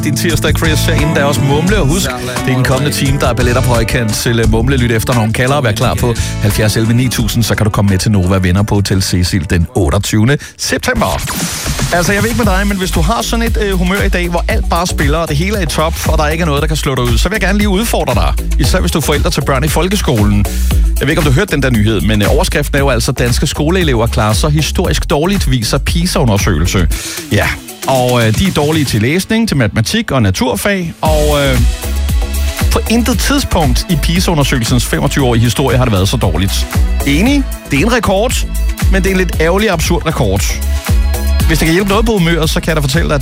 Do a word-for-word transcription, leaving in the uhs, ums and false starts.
din tirsdag, Chris. Inden der er også Mumle, og husk, det er den kommende time, der er billetter på højkant til Mumle. Lyt efter nogen kalder og vær klar på halvfjerds elleve ni tusind, så kan du komme med til Nova Venner på Hotel Cecil den otteogtyvende september. Altså, jeg ved ikke med dig, men hvis du har sådan et øh, humør i dag, hvor alt bare spiller, og det hele er i top, og der ikke er noget, der kan slå dig ud, så vil jeg gerne lige udfordre dig. Især hvis du er forældre til børn i folkeskolen. Jeg ved ikke, om du hørte den der nyhed, men øh, overskriften er jo altså, danske skoleelever klarer sig historisk dårligt, viser PISA-undersøgelse. Ja, og øh, de er dårlige til læsning, til matematik og naturfag, og øh, på intet tidspunkt i PISA-undersøgelsens femogtyve-årige historie har det været så dårligt. Enig, det er en rekord, men det er en lidt ærgerlig absurd rekord. Hvis det kan hjælpe noget på humøret, så kan jeg da fortælle dig, at